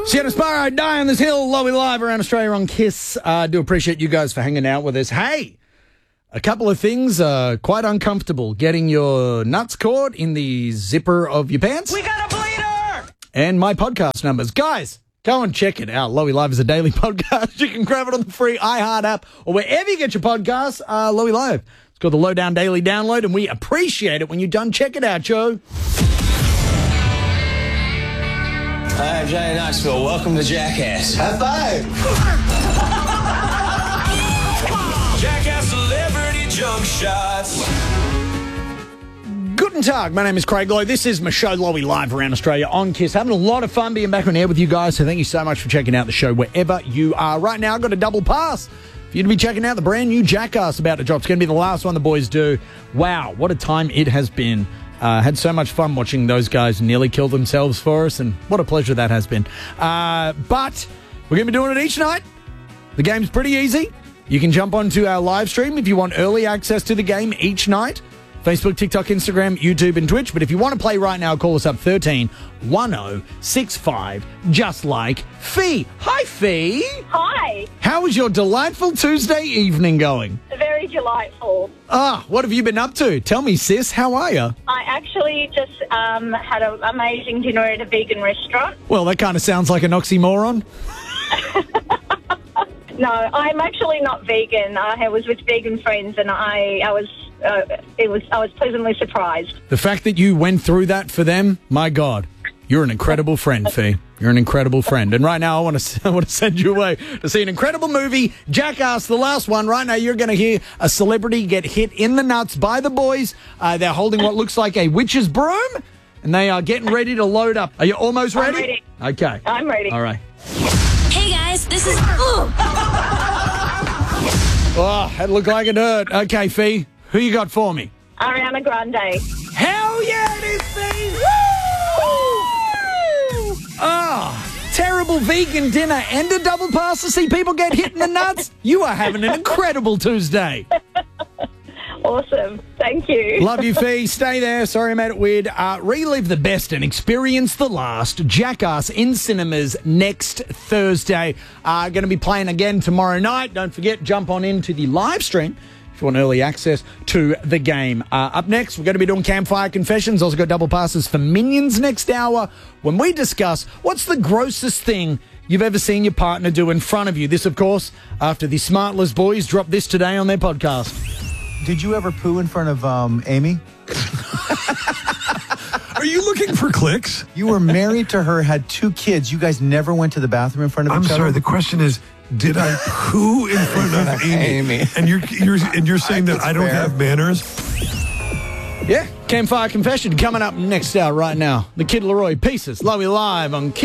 Sienna Sparrow, Die on This Hill, Lowy Live around Australia on KISS. Do appreciate you guys for hanging out with us. Hey, a couple of things quite uncomfortable. Getting your nuts caught in the zipper of your pants. We got a bleeder! And my podcast numbers. Guys, go and check it out. Lowy Live is a daily podcast. You can grab it on the free iHeart app or wherever you get your podcasts. Lowy Live. It's called the Lowdown Daily Download, and we appreciate it when you're done. Check it out, Joe. Hi, I'm Johnny Knoxville. Welcome to Jackass. High five! Jackass Celebrity Junk Shots. Guten Tag, my name is Craig Lowe. This is my show, Lowy Live around Australia on KISS. Having a lot of fun being back on air with you guys, so thank you so much for checking out the show wherever you are. Right now, I've got a double pass for you to be checking out the brand new Jackass about to drop. It's going to be the last one the boys do. Wow, what a time it has been. Had so much fun watching those guys nearly kill themselves for us, and what a pleasure that has been. But we're going to be doing it each night. The game's pretty easy. You can jump onto our live stream if you want early access to the game each night. Facebook, TikTok, Instagram, YouTube, and Twitch. But if you want to play right now, call us up 13 1065, just like Fee. Hi, Fee. Hi. How was your delightful Tuesday evening going? Very delightful. What have you been up to? Tell me, sis, how are you? I actually just had an amazing dinner at a vegan restaurant. Well, that kind of sounds like an oxymoron. No, I'm actually not vegan. I was with vegan friends, and I was pleasantly surprised. The fact that you went through that for them, my God, you're an incredible friend, Fee. You're an incredible friend. And right now, I want to send you away to see an incredible movie, Jackass, the last one. Right now, you're going to hear a celebrity get hit in the nuts by the boys. They're holding what looks like a witch's broom, and they are getting ready to load up. Are you almost ready? I'm ready. Okay. I'm ready. All right. Hey guys, this is... Oh, that looked like it hurt. Okay, Fee, who you got for me? Ariana Grande. Hell yeah, it is, Fee! Woo! Oh, terrible vegan dinner and a double pass to see people get hit in the nuts. You are having an incredible Tuesday. Awesome. Thank you. Love you, Fee. Stay there. Sorry I made it weird. Relive the best and experience the last. Jackass in cinemas next Thursday. Going to be playing again tomorrow night. Don't forget, jump on into the live stream if you want early access to the game. Up next, we're going to be doing Campfire Confessions. Also got double passes for Minions next hour when we discuss what's the grossest thing you've ever seen your partner do in front of you. This, of course, after the Smartless boys dropped this today on their podcast. Did you ever poo in front of Amy? Are you looking for clicks? You were married to her, had 2 kids. You guys never went to the bathroom in front of I'm each other? sorry. The question is, did I poo in front of Amy? And you're saying that I don't have manners? Yeah, Campfire Confession coming up next hour right now. The Kid Laroi Pieces, Lowy Live on